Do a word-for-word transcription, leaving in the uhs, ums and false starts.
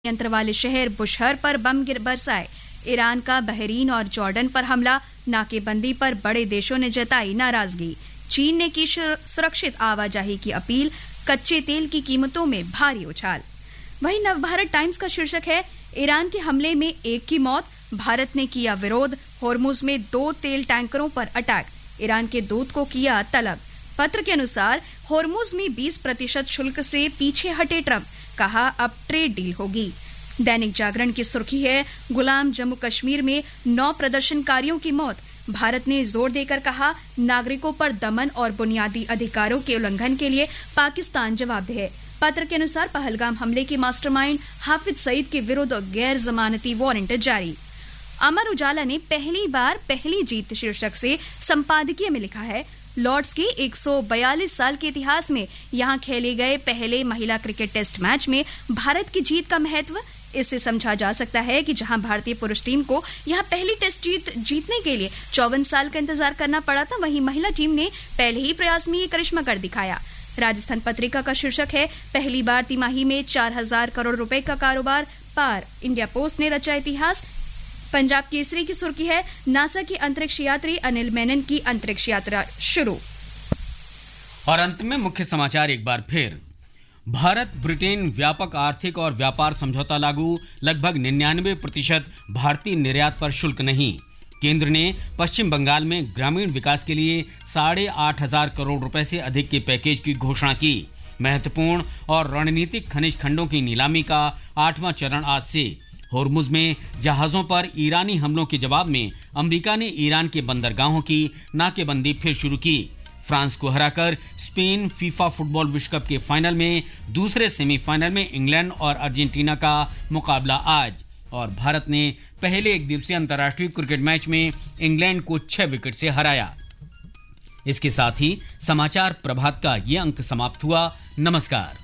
यंत्र वाले शहर बुशहर पर बम गिर बरसाए। ईरान का बहरीन और जॉर्डन पर हमला, नाकेबंदी पर बड़े देशों ने जताई नाराजगी। चीन ने की सुरक्षित आवाजाही की अपील, कच्चे तेल की कीमतों में भारी उछाल। वहीं नवभारत टाइम्स का शीर्षक है, ईरान के हमले में एक की मौत, भारत ने किया विरोध, होर्मुज में दो तेल टैंकरों पर अटैक, ईरान के दूत को किया तलब। पत्र के अनुसार होर्मुज में बीस प्रतिशत शुल्क से पीछे हटे ट्रंप, कहा अब ट्रेड डील होगी। दैनिक जागरण की सुर्खी है, गुलाम जम्मू कश्मीर में नौ प्रदर्शनकारियों की मौत, भारत ने जोर देकर कहा नागरिकों पर दमन और बुनियादी अधिकारों के उल्लंघन के लिए पाकिस्तान जवाबदेह है। पत्र के अनुसार पहलगाम हमले के मास्टरमाइंड हाफिज सईद के विरुद्ध गैर जमानती वारंट जारी। अमर उजाला ने पहली बार पहली जीत शीर्षक से संपादकीय में लिखा है, लॉर्ड्स के एक सौ बयालीस साल के इतिहास में यहां खेले गए पहले महिला क्रिकेट टेस्ट मैच में भारत की जीत का महत्व इससे समझा जा सकता है कि जहां भारतीय पुरुष टीम को यहां पहली टेस्ट जीत जीतने के लिए चौवन साल का इंतजार करना पड़ा था, वहीं महिला टीम ने पहले ही प्रयास में ये करिश्मा कर दिखाया। राजस्थान पत्रिका का शीर्षक है, पहली बार तिमाही में चार हजार करोड़ रुपए का कारोबार पार, इंडिया पोस्ट ने रचा इतिहास। पंजाब केसरी की सुर्खी है, नासा की अंतरिक्ष यात्री अनिल मेनन की अंतरिक्ष यात्रा शुरू। और अंत में मुख्य समाचार एक बार फिर, भारत ब्रिटेन व्यापक आर्थिक और व्यापार समझौता लागू, लगभग निन्यानवे प्रतिशत भारतीय निर्यात पर शुल्क नहीं। केंद्र ने पश्चिम बंगाल में ग्रामीण विकास के लिए साढ़े आठ हजार करोड़ रुपए से अधिक के पैकेज की घोषणा की। महत्वपूर्ण और रणनीतिक खनिज खंडों की नीलामी का आठवां चरण आज से। होर्मुज में जहाजों पर ईरानी हमलों के जवाब में अमेरिका ने ईरान के बंदरगाहों की नाकेबंदी फिर शुरू की। फ्रांस को हराकर स्पेन फीफा फुटबॉल विश्व कप के फाइनल में दूसरे सेमीफाइनल में इंग्लैंड और अर्जेंटीना का मुकाबला आज। और भारत ने पहले एक दिवसीय अंतर्राष्ट्रीय क्रिकेट मैच में इंग्लैंड को छह विकेट से हराया। इसके साथ ही समाचार प्रभात का ये अंक समाप्त हुआ। नमस्कार।